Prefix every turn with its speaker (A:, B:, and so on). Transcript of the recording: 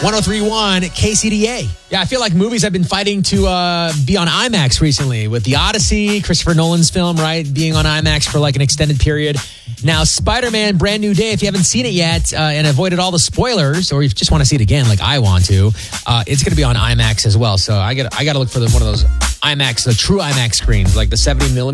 A: 103.1 KCDA. Yeah, I feel like movies have been fighting to be on IMAX recently with The Odyssey, Christopher Nolan's film, right, being on IMAX for like an extended period. Now, Spider-Man Brand New Day, if you haven't seen it yet and avoided all the spoilers, or you just want to see it again like I want to, it's going to be on IMAX as well. So I got to look for one of those IMAX, the true IMAX screens, like the 70 millimeter.